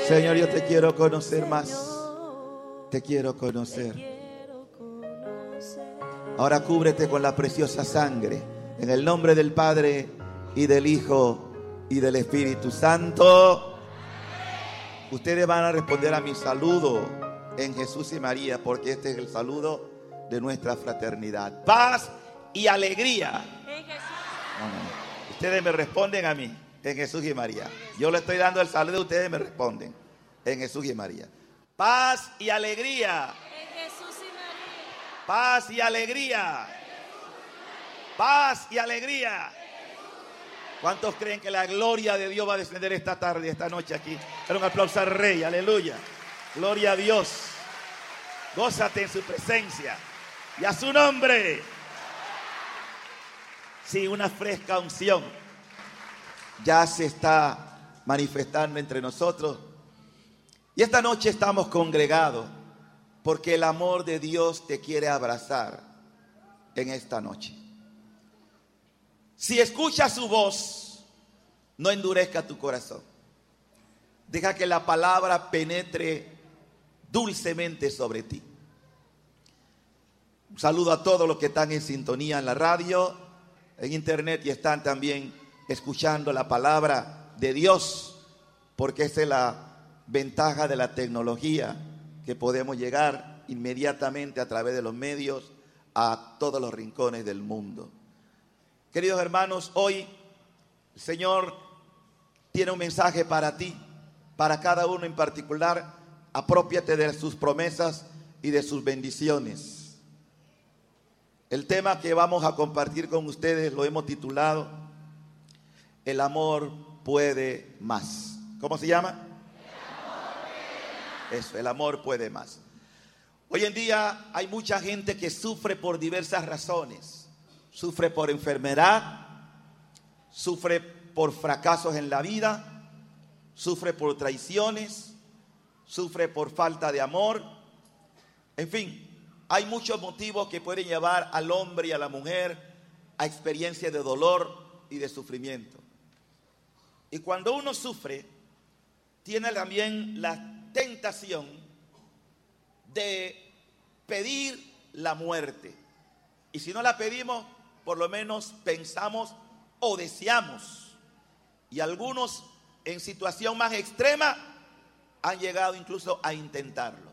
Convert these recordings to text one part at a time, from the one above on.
Señor, yo te quiero conocer más. Te quiero conocer. Ahora cúbrete con la preciosa sangre. En el nombre del Padre y del Hijo y del Espíritu Santo. Ustedes van a responder a mi saludo en Jesús y María, porque este es el saludo de nuestra fraternidad. Paz y alegría. No. Ustedes me responden a mí en Jesús y María. Yo le estoy dando el saludo, ustedes me responden en Jesús y María. Paz y alegría. En Jesús y María. Paz y alegría. Paz y alegría. ¿Cuántos creen que la gloria de Dios va a descender esta tarde, esta noche aquí? Pero un aplauso al Rey, aleluya. Gloria a Dios. Gózate en su presencia y a su nombre. Sí, una fresca unción ya se está manifestando entre nosotros. Y esta noche estamos congregados porque el amor de Dios te quiere abrazar en esta noche. Si escuchas su voz, no endurezca tu corazón. Deja que la palabra penetre dulcemente sobre ti. Un saludo a todos los que están en sintonía en la radio, en internet, y están también escuchando la palabra de Dios, porque esa es la ventaja de la tecnología, que podemos llegar inmediatamente a través de los medios a todos los rincones del mundo. Queridos hermanos, hoy el Señor tiene un mensaje para ti, para cada uno en particular. Aprópiate de sus promesas y de sus bendiciones. El tema que vamos a compartir con ustedes lo hemos titulado El amor puede más. ¿Cómo se llama? Eso, el amor puede más. Hoy en día hay mucha gente que sufre por diversas razones. Sufre por enfermedad, sufre por fracasos en la vida, sufre por traiciones, sufre por falta de amor. En fin, hay muchos motivos que pueden llevar al hombre y a la mujer a experiencias de dolor y de sufrimiento. Y cuando uno sufre, tiene también la tentación de pedir la muerte. Y si no la pedimos, por lo menos pensamos o deseamos. Y algunos en situación más extrema han llegado incluso a intentarlo.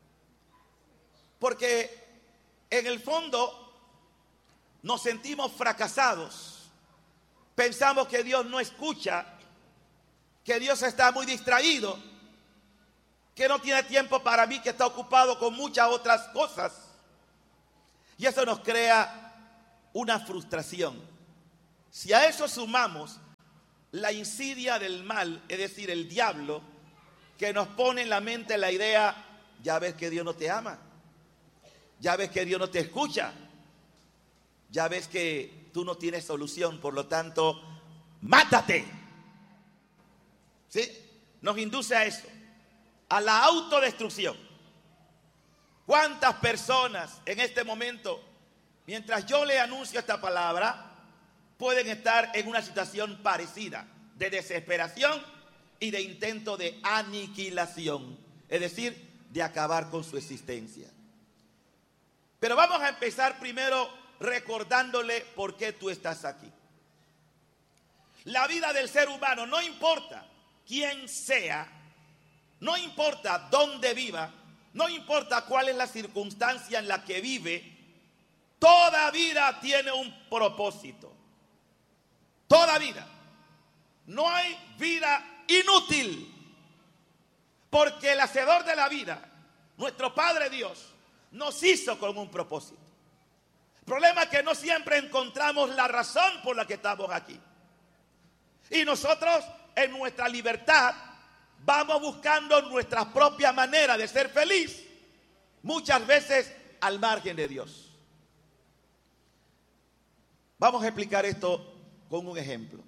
Porque en el fondo nos sentimos fracasados. Pensamos que Dios no escucha, que Dios está muy distraído, que no tiene tiempo para mí, que está ocupado con muchas otras cosas. Y eso nos crea una frustración. Si a eso sumamos la insidia del mal, es decir, el diablo, que nos pone en la mente la idea, ya ves que Dios no te ama, ya ves que Dios no te escucha, ya ves que tú no tienes solución, por lo tanto, mátate. ¿Sí? Nos induce a eso, a la autodestrucción. ¿Cuántas personas en este momento, mientras yo le anuncio esta palabra, pueden estar en una situación parecida de desesperación y de intento de aniquilación? Es decir, de acabar con su existencia. Pero vamos a empezar primero recordándole por qué tú estás aquí. La vida del ser humano, no importa quién sea, no importa dónde viva, no importa cuál es la circunstancia en la que vive, toda vida tiene un propósito. Toda vida. No hay vida inútil. Porque el hacedor de la vida, nuestro Padre Dios, nos hizo con un propósito. El problema es que no siempre encontramos la razón por la que estamos aquí. Y nosotros, en nuestra libertad, vamos buscando nuestra propia manera de ser feliz, muchas veces al margen de Dios. Vamos a explicar esto con un ejemplo.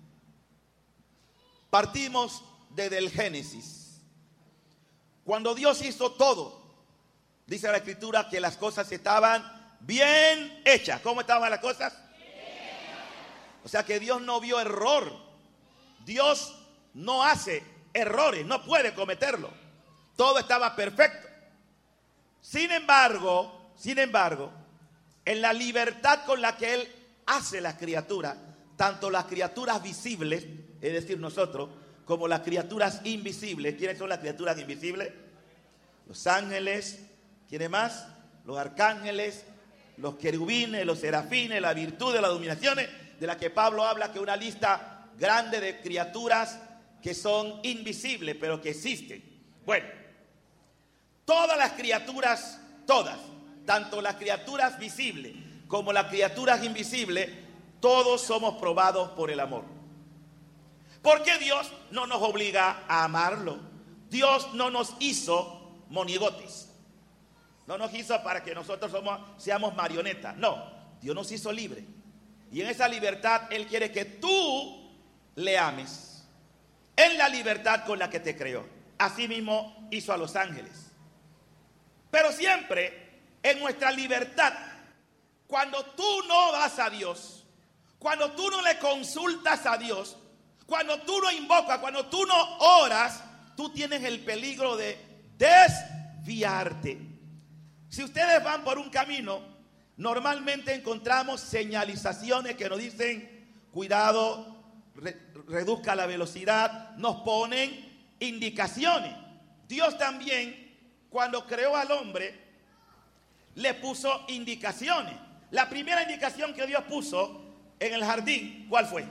Partimos desde el Génesis. Cuando Dios hizo todo, dice la Escritura que las cosas estaban bien hechas. ¿Cómo estaban las cosas? Bien. O sea que Dios no vio error. Dios no hace errores, no puede cometerlo. Todo estaba perfecto. Sin embargo, en la libertad con la que Él hace las criaturas, tanto las criaturas visibles, es decir, nosotros, como las criaturas invisibles. ¿Quiénes son las criaturas invisibles? Los ángeles. ¿Quiénes más? Los arcángeles, los querubines, los serafines, la virtud de las dominaciones, de la que Pablo habla, que una lista grande de criaturas que son invisibles, pero que existen. Bueno, todas las criaturas, todas, tanto las criaturas visibles como las criaturas invisibles, todos somos probados por el amor. Porque Dios no nos obliga a amarlo. Dios no nos hizo monigotes. No nos hizo para que nosotros seamos marionetas. No, Dios nos hizo libres. Y en esa libertad Él quiere que tú le ames. En la libertad con la que te creó. Así mismo hizo a los ángeles. Pero siempre en nuestra libertad, cuando tú no vas a Dios, cuando tú no le consultas a Dios, cuando tú no invocas, cuando tú no oras, tú tienes el peligro de desviarte. Si ustedes van por un camino, normalmente encontramos señalizaciones que nos dicen, cuidado, reduzca la velocidad, nos ponen indicaciones. Dios también, cuando creó al hombre, le puso indicaciones. La primera indicación que Dios puso en el jardín, ¿cuál fue?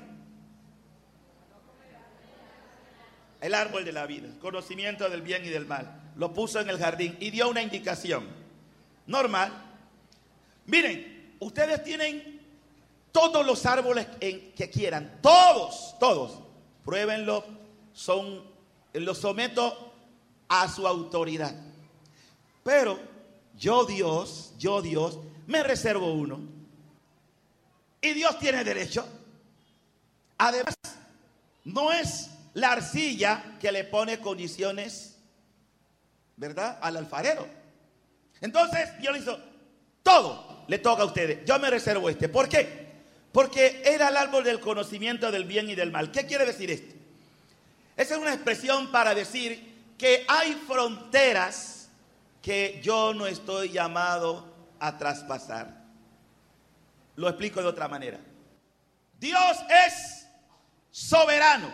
El árbol de la vida, conocimiento del bien y del mal. Lo puso en el jardín y dio una indicación. Normal. Miren, ustedes tienen todos los árboles que quieran. Todos. Pruébenlo. Los someto a su autoridad. Pero yo Dios, me reservo uno. Y Dios tiene derecho. Además, no es la arcilla que le pone condiciones, ¿verdad?, al alfarero. Entonces Dios le hizo, todo le toca a ustedes. Yo me reservo este. ¿Por qué? Porque era el árbol del conocimiento del bien y del mal. ¿Qué quiere decir esto? Esa es una expresión para decir que hay fronteras que yo no estoy llamado a traspasar. Lo explico de otra manera. Dios es soberano.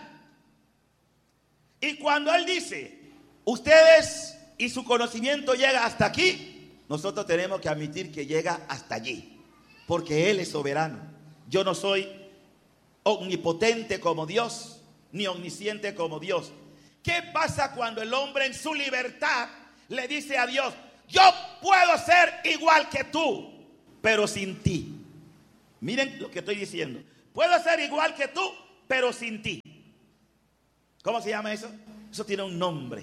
Y cuando Él dice, ustedes y su conocimiento llega hasta aquí, nosotros tenemos que admitir que llega hasta allí. Porque Él es soberano. Yo no soy omnipotente como Dios, ni omnisciente como Dios. ¿Qué pasa cuando el hombre en su libertad le dice a Dios, yo puedo ser igual que tú, pero sin ti? Miren lo que estoy diciendo. Puedo ser igual que tú, pero sin ti. ¿Cómo se llama eso? Eso tiene un nombre.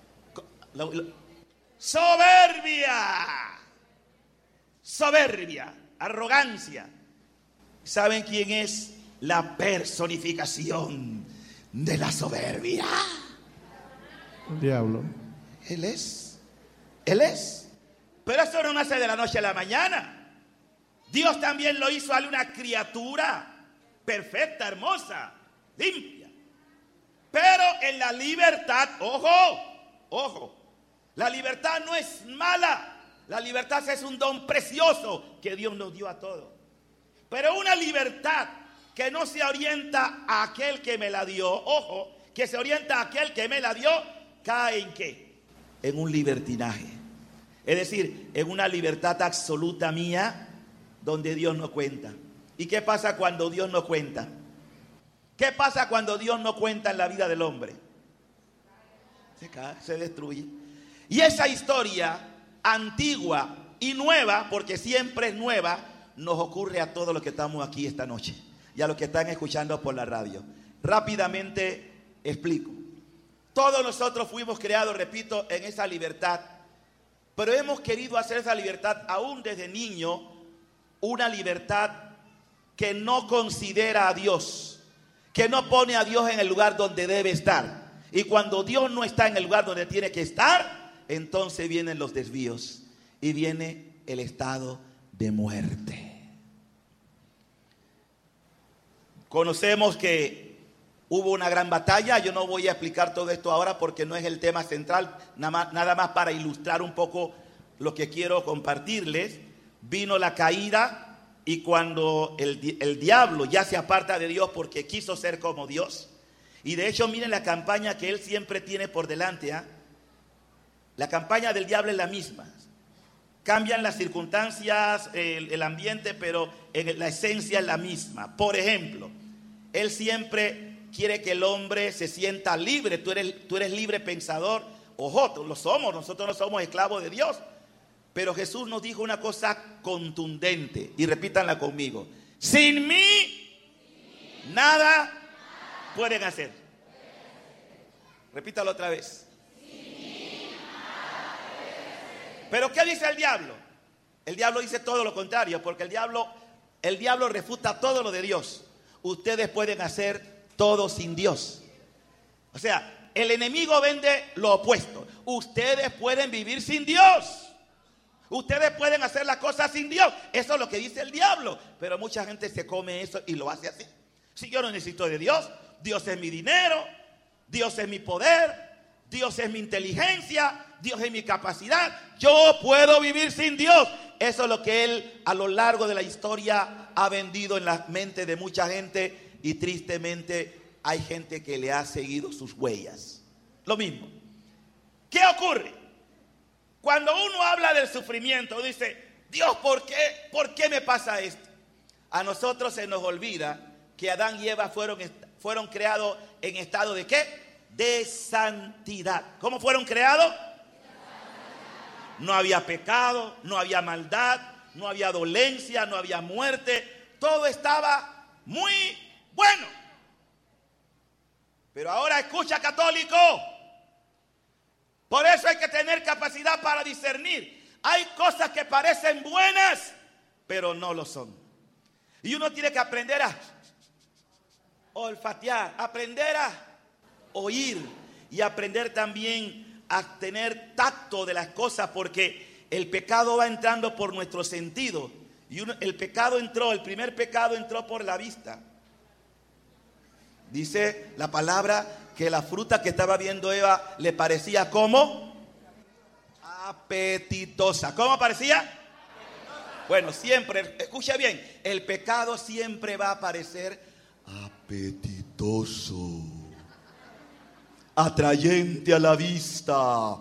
Soberbia, arrogancia. ¿Saben quién es la personificación de la soberbia? El diablo. Él es. Pero eso no nace de la noche a la mañana. Dios también lo hizo a una criatura perfecta, hermosa, limpia. Pero en la libertad, ojo, la libertad no es mala. La libertad es un don precioso que Dios nos dio a todos. Pero una libertad que no se orienta a aquel que me la dio, que se orienta a aquel que me la dio, cae en ¿qué? En un libertinaje. Es decir, en una libertad absoluta mía, donde Dios no cuenta. ¿Y qué pasa cuando Dios no cuenta? ¿Qué pasa cuando Dios no cuenta en la vida del hombre? Se cae, se destruye. Y esa historia antigua y nueva, porque siempre es nueva, nos ocurre a todos los que estamos aquí esta noche y a los que están escuchando por la radio. Rápidamente explico. Todos nosotros fuimos creados, repito, en esa libertad, pero hemos querido hacer esa libertad aún desde niño, una libertad que no considera a Dios, que no pone a Dios en el lugar donde debe estar. Y cuando Dios no está en el lugar donde tiene que estar, entonces vienen los desvíos y viene el estado de muerte. Conocemos que Hubo una gran batalla. Yo no voy a explicar todo esto ahora porque no es el tema central, nada más para ilustrar un poco lo que quiero compartirles. Vino la caída y cuando el diablo ya se aparta de Dios porque quiso ser como Dios. Y de hecho miren la campaña que él siempre tiene por delante. La campaña del diablo es la misma. Cambian las circunstancias, el ambiente, pero la esencia es la misma. Por ejemplo, él siempre quiere que el hombre se sienta libre. Tú eres libre pensador. Ojo, nosotros no somos esclavos de Dios. Pero Jesús nos dijo una cosa contundente. Y repítanla conmigo. Sin mí, nada pueden hacer. Repítalo otra vez. Pero ¿qué dice el diablo? El diablo dice todo lo contrario. Porque el diablo refuta todo lo de Dios. Ustedes pueden hacer todo sin Dios. O sea, el enemigo vende lo opuesto. Ustedes pueden vivir sin Dios. Ustedes pueden hacer las cosas sin Dios. Eso es lo que dice el diablo. Pero mucha gente se come eso y lo hace así. Si yo no necesito de Dios, Dios es mi dinero, Dios es mi poder, Dios es mi inteligencia, Dios es mi capacidad. Yo puedo vivir sin Dios. Eso es lo que él a lo largo de la historia ha vendido en la mente de mucha gente. Y tristemente hay gente que le ha seguido sus huellas. Lo mismo. ¿Qué ocurre? Cuando uno habla del sufrimiento, dice, Dios, ¿por qué me pasa esto? A nosotros se nos olvida que Adán y Eva fueron creados en estado de ¿qué? De santidad. ¿Cómo fueron creados? No había pecado, no había maldad, no había dolencia, no había muerte. Todo estaba muy bueno. Pero ahora escucha, católico. Por eso hay que tener capacidad para discernir. Hay cosas que parecen buenas, pero no lo son. Y uno tiene que aprender a olfatear, aprender a oír y aprender también a tener tacto de las cosas, porque el pecado va entrando por nuestro sentido. Y el primer pecado entró por la vista. Dice la palabra que la fruta que estaba viendo Eva le parecía como apetitosa. ¿Cómo parecía? Apetitosa. Bueno, siempre, escucha bien, el pecado siempre va a parecer apetitoso, atrayente a la vista.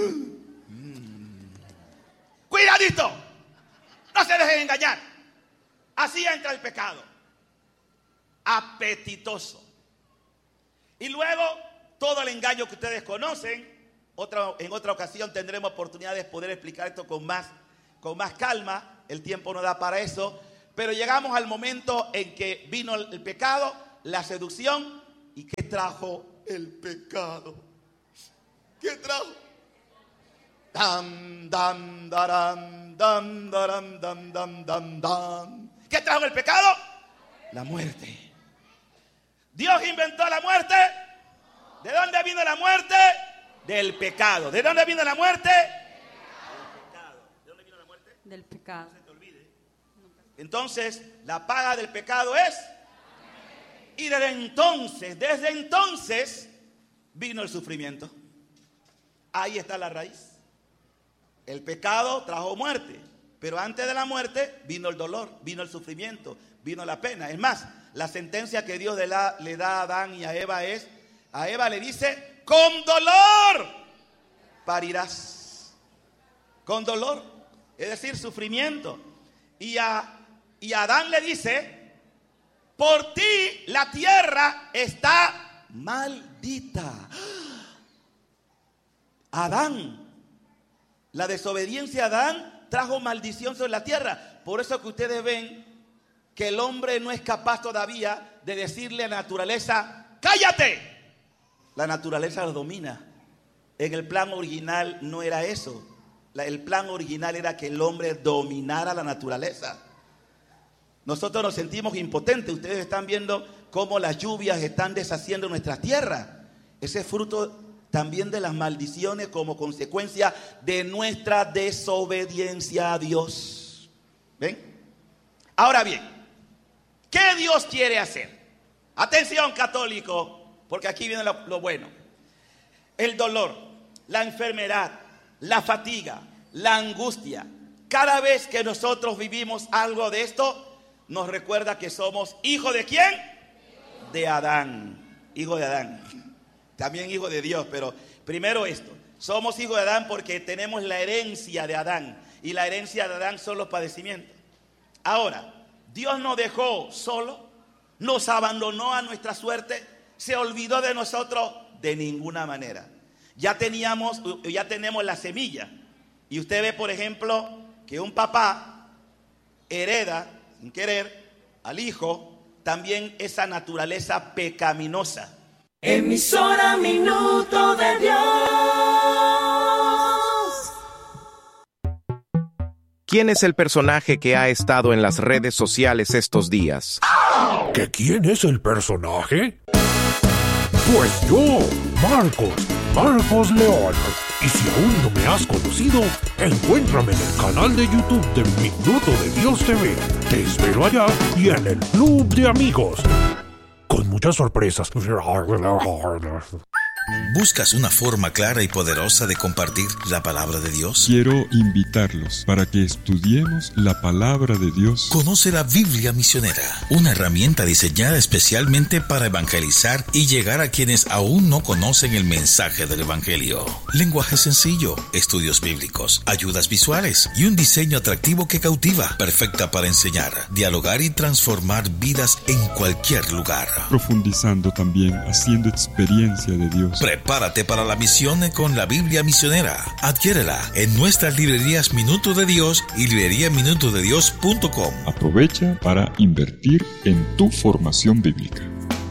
Cuidadito, no se dejen engañar. Así entra el pecado, apetitoso. Y luego, todo el engaño que ustedes conocen, en otra ocasión tendremos oportunidad de poder explicar esto con más calma. El tiempo no da para eso. Pero llegamos al momento en que vino el pecado, la seducción. ¿Y qué trajo el pecado? ¿Qué trajo? Dam, dam, daram, dam, daram, dam, dam, dam, dam. ¿Qué trajo el pecado? La muerte. ¿Dios inventó la muerte? ¿De dónde vino la muerte? Del pecado. ¿De dónde vino la muerte? Del pecado. ¿De dónde vino la muerte? Del pecado. No se te olvide. Entonces, la paga del pecado es. Y desde entonces, vino el sufrimiento. Ahí está la raíz. El pecado trajo muerte. Pero antes de la muerte, vino el dolor, vino el sufrimiento, vino la pena. Es más, la sentencia que Dios le da a Adán y a Eva es, a Eva le dice, con dolor parirás. Con dolor, es decir, sufrimiento. Y a Adán le dice, por ti la tierra está maldita. Adán, la desobediencia de Adán trajo maldición sobre la tierra. Por eso que ustedes ven que el hombre no es capaz todavía de decirle a la naturaleza, ¡cállate! La naturaleza lo domina. En el plan original no era eso. El plan original era que el hombre dominara la naturaleza. Nosotros nos sentimos impotentes. Ustedes están viendo cómo las lluvias están deshaciendo nuestra tierra. Ese es fruto también de las maldiciones como consecuencia de nuestra desobediencia a Dios. ¿Ven? Ahora bien, ¿qué Dios quiere hacer? Atención, católico. porque aquí viene lo bueno. El dolor, la enfermedad, la fatiga, la angustia. Cada vez que nosotros vivimos algo de esto, nos recuerda que somos hijos ¿de quién? De Adán. Hijo de Adán. También hijo de Dios, pero primero esto. Somos hijos de Adán porque tenemos la herencia de Adán. Y la herencia de Adán son los padecimientos. Ahora, Dios nos dejó solo, nos abandonó a nuestra suerte, se olvidó de nosotros de ninguna manera. Ya tenemos la semilla. Y usted ve, por ejemplo, que un papá hereda, sin querer, al hijo, también esa naturaleza pecaminosa. Emisora Minuto de Dios. ¿Quién es el personaje que ha estado en las redes sociales estos días? ¿Que quién es el personaje? Pues yo, Marcos León. Y si aún no me has conocido, encuéntrame en el canal de YouTube de Minuto de Dios TV. Te espero allá y en el Club de Amigos. Con muchas sorpresas. ¿Buscas una forma clara y poderosa de compartir la palabra de Dios? Quiero invitarlos para que estudiemos la palabra de Dios. Conoce la Biblia Misionera, una herramienta diseñada especialmente para evangelizar y llegar a quienes aún no conocen el mensaje del Evangelio. Lenguaje sencillo, estudios bíblicos, ayudas visuales y un diseño atractivo que cautiva, perfecta para enseñar, dialogar y transformar vidas en cualquier lugar. Profundizando también, haciendo experiencia de Dios. Prepárate para la misión con la Biblia Misionera. Adquiérela en nuestras librerías Minuto de Dios y libreriaminutodedios.com. Aprovecha para invertir en tu formación bíblica.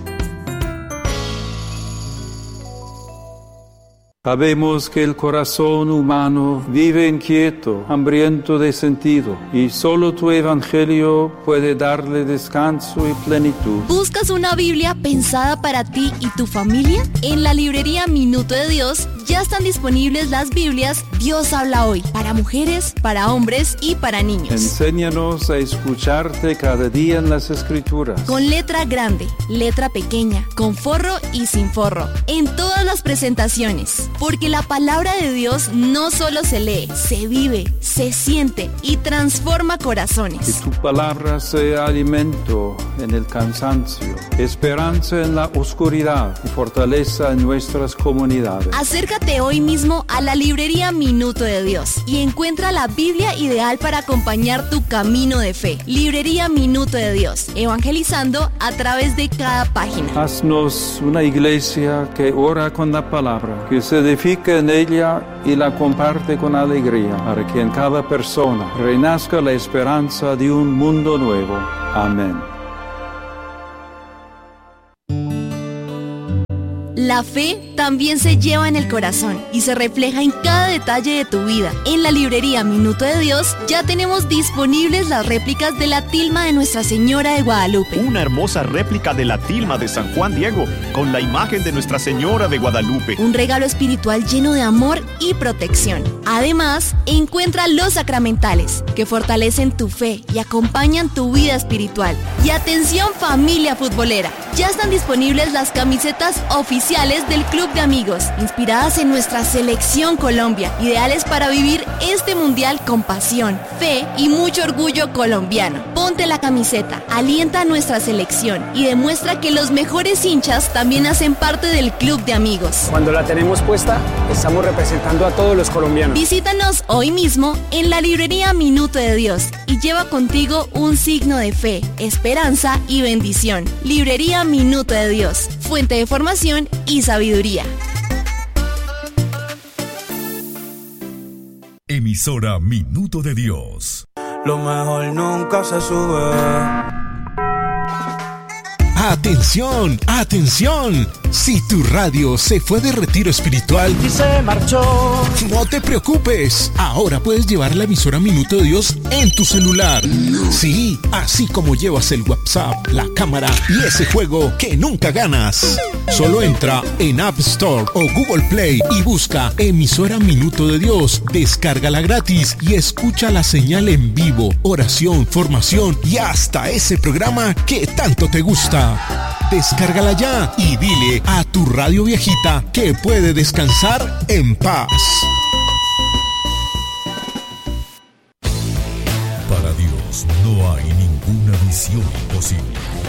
Sabemos que el corazón humano vive inquieto, hambriento de sentido, y solo tu evangelio puede darle descanso y plenitud. ¿Buscas una Biblia pensada para ti y tu familia? En la librería Minuto de Dios ya están disponibles las Biblias Dios habla hoy, para mujeres, para hombres y para niños. Enséñanos a escucharte cada día en las Escrituras. Con letra grande, letra pequeña, con forro y sin forro, en todas las presentaciones. Porque la palabra de Dios no solo se lee, se vive, se siente y transforma corazones. Que tu palabra sea alimento en el cansancio, esperanza en la oscuridad y fortaleza en nuestras comunidades. Acércate hoy mismo a la librería Minuto de Dios y encuentra la Biblia ideal para acompañar tu camino de fe. Librería Minuto de Dios, evangelizando a través de cada página. Haznos una iglesia que ora con la palabra, que se edifica en ella y la comparte con alegría, para que en cada persona renazca la esperanza de un mundo nuevo. Amén. La fe también se lleva en el corazón y se refleja en cada detalle de tu vida. En la librería Minuto de Dios ya tenemos disponibles las réplicas de la tilma de Nuestra Señora de Guadalupe. Una hermosa réplica de la tilma de San Juan Diego con la imagen de Nuestra Señora de Guadalupe. Un regalo espiritual lleno de amor y protección. Además, encuentra los sacramentales que fortalecen tu fe y acompañan tu vida espiritual. Y atención, familia futbolera, ya están disponibles las camisetas oficiales del Club de Amigos, inspiradas en nuestra selección Colombia, ideales para vivir este mundial con pasión, fe y mucho orgullo colombiano. Ponte la camiseta, alienta a nuestra selección y demuestra que los mejores hinchas también hacen parte del Club de Amigos. Cuando la tenemos puesta, estamos representando a todos los colombianos. Visítanos hoy mismo en la librería Minuto de Dios y lleva contigo un signo de fe, esperanza y bendición. Librería Minuto de Dios, fuente de formación y sabiduría. Emisora Minuto de Dios. Lo mejor nunca se sube. ¡Atención! ¡Atención! Si tu radio se fue de retiro espiritual y se marchó, no te preocupes. Ahora puedes llevar la emisora Minuto de Dios en tu celular. Sí, así como llevas el WhatsApp, la cámara y ese juego que nunca ganas. Solo entra en App Store o Google Play y busca emisora Minuto de Dios. Descárgala gratis y escucha la señal en vivo, oración, formación y hasta ese programa que tanto te gusta. Descárgala ya y dile a tu radio viejita que puede descansar en paz. Para Dios no hay ninguna misión imposible.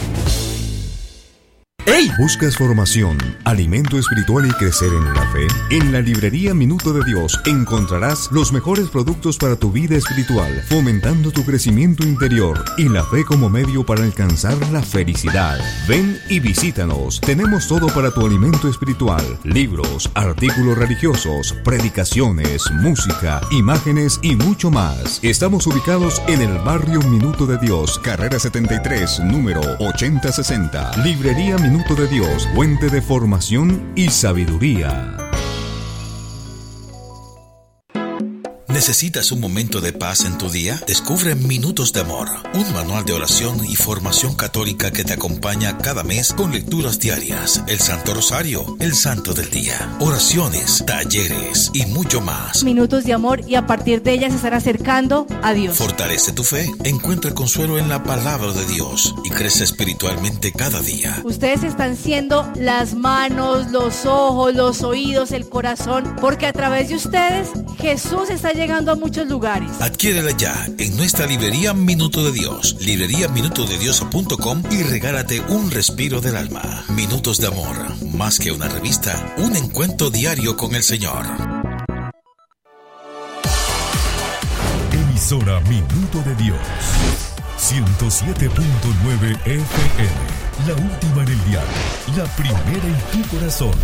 ¡Hey! ¿Buscas formación, alimento espiritual y crecer en la fe? En la librería Minuto de Dios encontrarás los mejores productos para tu vida espiritual, fomentando tu crecimiento interior y la fe como medio para alcanzar la felicidad. Ven y visítanos. Tenemos todo para tu alimento espiritual: libros, artículos religiosos, predicaciones, música, imágenes y mucho más. Estamos ubicados en el barrio Minuto de Dios, carrera 73, número 8060. Librería Minuto de Dios, fuente de formación y sabiduría. ¿Necesitas un momento de paz en tu día? Descubre Minutos de Amor, un manual de oración y formación católica que te acompaña cada mes con lecturas diarias, el Santo Rosario, el Santo del Día, oraciones, talleres y mucho más. Minutos de amor, y a partir de ellas se estará acercando a Dios. Fortalece tu fe, encuentra consuelo en la palabra de Dios y crece espiritualmente cada día. Ustedes están siendo las manos, los ojos, los oídos, el corazón, porque a través de ustedes Jesús está llegando a muchos lugares. Adquiérela ya en nuestra librería Minuto de Dios, libreriaminutodedios.com, y regálate un respiro del alma. Minutos de Amor, más que una revista, un encuentro diario con el Señor. Emisora Minuto de Dios, 107.9 FM, la última en el diario, la primera en tu corazón.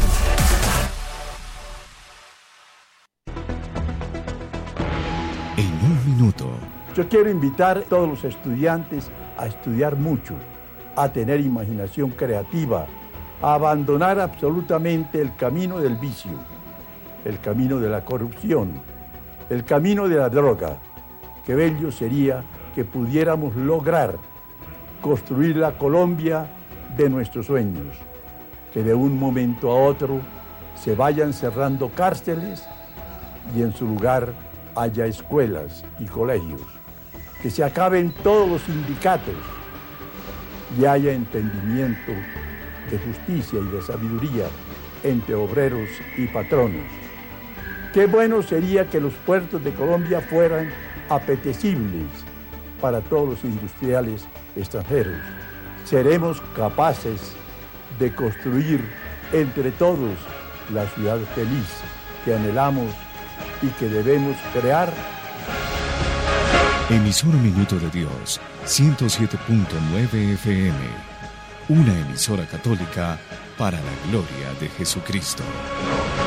En un minuto. Yo quiero invitar a todos los estudiantes a estudiar mucho, a tener imaginación creativa, a abandonar absolutamente el camino del vicio, el camino de la corrupción, el camino de la droga. Qué bello sería que pudiéramos lograr construir la Colombia de nuestros sueños, que de un momento a otro se vayan cerrando cárceles y en su lugar haya escuelas y colegios, que se acaben todos los sindicatos y haya entendimiento de justicia y de sabiduría entre obreros y patronos. Qué bueno sería que los puertos de Colombia fueran apetecibles para todos los industriales extranjeros. Seremos capaces de construir entre todos la ciudad feliz que anhelamos y que debemos crear. Emisora Minuto de Dios, 107.9 FM. Una emisora católica para la gloria de Jesucristo.